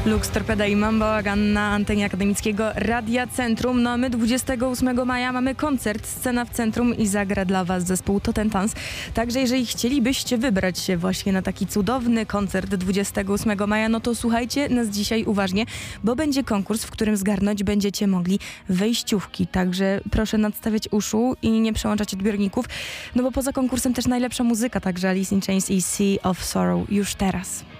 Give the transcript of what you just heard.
Lux, Torpeda i Mam Bałagan na antenie akademickiego Radia Centrum. No a my 28 maja mamy koncert Scena w Centrum i zagra dla was zespół To Ten Tans. Także jeżeli chcielibyście wybrać się właśnie na taki cudowny koncert 28 maja, no to słuchajcie nas dzisiaj uważnie, bo będzie konkurs, w którym zgarnąć będziecie mogli wejściówki. Także proszę nadstawiać uszu i nie przełączać odbiorników, no bo poza konkursem też najlepsza muzyka, także Alice in Chains i Sea of Sorrow już teraz.